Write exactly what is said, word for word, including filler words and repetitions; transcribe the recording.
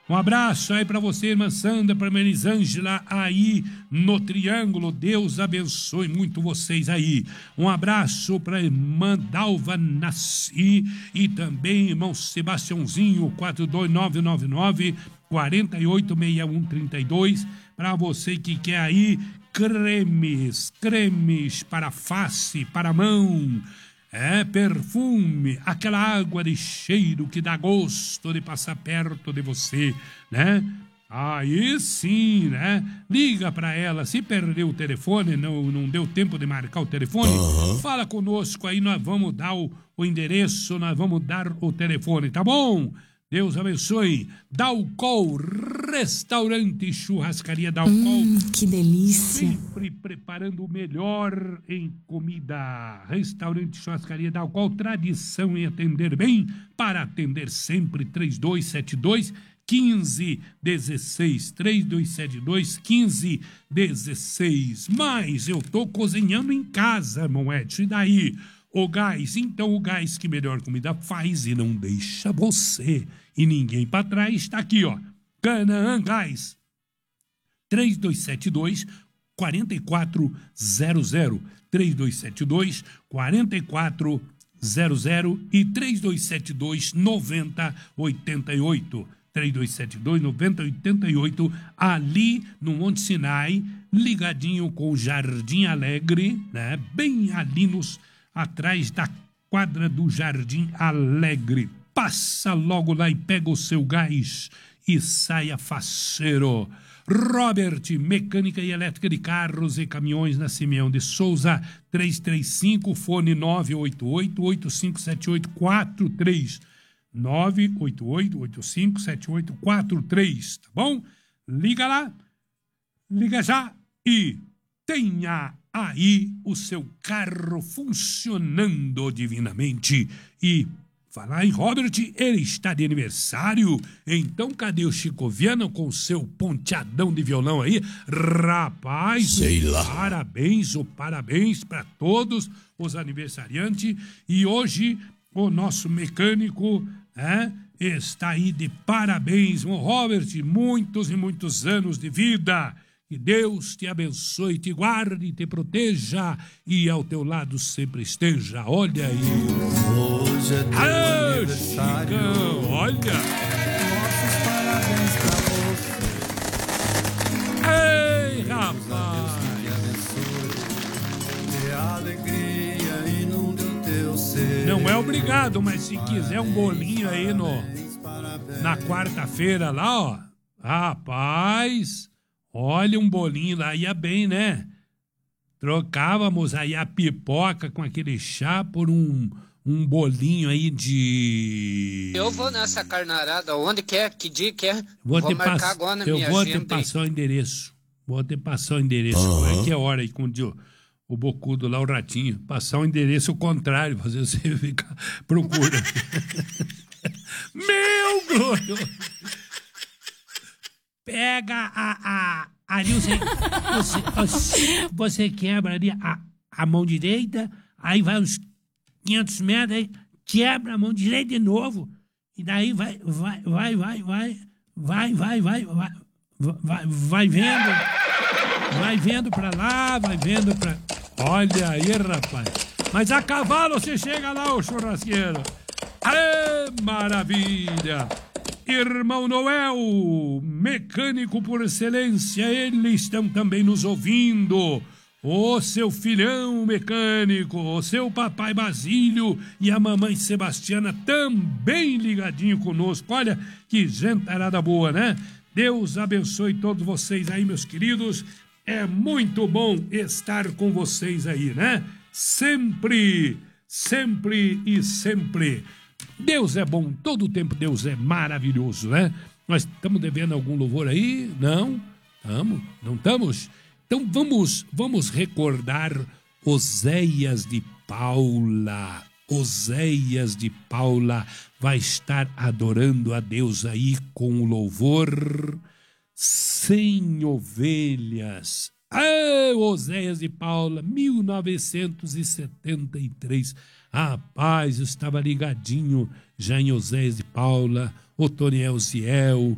Um abraço aí para você, irmã Sandra, para Melisângela aí no Triângulo. Deus abençoe muito vocês aí. Um abraço para irmã Dalva Nasci e também irmão Sebastiãozinho, quatro dois nove nove nove, quatro oito seis um três dois. Para você que quer aí cremes, cremes para face, para mão. É perfume, aquela água de cheiro que dá gosto de passar perto de você, né? Aí sim, né? Liga pra ela, se perdeu o telefone, não, não deu tempo de marcar o telefone, uhum. Fala conosco aí, nós vamos dar o, o endereço, nós vamos dar o telefone, tá bom? Deus abençoe. Dalcol, restaurante churrascaria Dalcol. Hum, que delícia. Sempre preparando o melhor em comida. Restaurante churrascaria Dalcol, tradição em atender bem, para atender sempre. Três dois sete dois, um cinco um seis. três dois sete dois, um cinco um seis. Mas eu tô cozinhando em casa, irmão Edson, e daí? O gás, então o gás que melhor comida faz e não deixa você e ninguém para trás, está aqui, ó. Canaã Gás. três dois sete dois, quatro quatro zero zero. três dois sete dois, quatro quatro zero zero e três dois sete dois, nove zero oito oito. três dois sete dois, nove zero oito oito, ali no Monte Sinai, ligadinho com o Jardim Alegre, né? Bem ali nos atrás da quadra do Jardim Alegre. Passa logo lá e pega o seu gás e saia faceiro. Robert, mecânica e elétrica de carros e caminhões na Simeão de Souza, três três cinco, fone nove oito oito, oito cinco sete oito quatro três. nove oito oito, oito cinco sete oito quatro três, tá bom? Liga lá, liga já e tenha aí o seu carro funcionando divinamente. E falar em Robert, ele está de aniversário, então cadê o Chico Viana com o seu ponteadão de violão aí? Rapaz, sei lá. Parabéns, o parabéns para todos os aniversariantes. E hoje o nosso mecânico, né, está aí de parabéns, o Robert, muitos e muitos anos de vida. Que Deus te abençoe, te guarde, te proteja e ao teu lado sempre esteja. Olha aí. Hoje é teu ah, aniversário. Chicão, olha. Nossos parabéns pra você. Ei, rapaz. Dê alegria e não deu teu ser. Não é obrigado, mas se quiser um bolinho aí no, na quarta-feira lá, ó. Rapaz... Olha, um bolinho lá ia bem, né? Trocávamos aí a pipoca com aquele chá por um, um bolinho aí de... Eu vou nessa carnarada, onde quer, que dia quer. Vou, vou te marcar pass... agora na Eu minha vou agenda. te passar o endereço. Vou te passar o endereço. Uhum. Como é que é hora aí com o, o bocudo lá, o ratinho? Passar o endereço contrário, fazer você ficar procurando. Meu glória! Pega a... a... Ali você, você, você, você quebra ali a, a mão direita, aí vai uns quinhentos metros, aí quebra a mão direita de novo, e daí vai, vai, vai, vai, vai, vai, vai, vai, vai, vai, vai vendo, vai vendo pra lá, vai vendo pra... Olha aí, rapaz. Mas a cavalo você chega lá, ô churrasqueiro. Aê, maravilha! Irmão Noel, mecânico por excelência, eles estão também nos ouvindo. O seu filhão mecânico, o seu papai Basílio e a mamãe Sebastiana também ligadinho conosco. Olha que gentarada boa, né? Deus abençoe todos vocês aí, meus queridos. É muito bom estar com vocês aí, né? Sempre, sempre e sempre. Deus é bom, todo o tempo Deus é maravilhoso, né? Nós estamos devendo algum louvor aí? Não? Estamos? Não estamos? Então vamos, vamos recordar Oséias de Paula. Oséias de Paula vai estar adorando a Deus aí com o louvor Sem Ovelhas. Ah, Oséias de Paula, mil novecentos e setenta e três. Rapaz, eu estava ligadinho já em Oséias de Paula, Otoniel Ziel,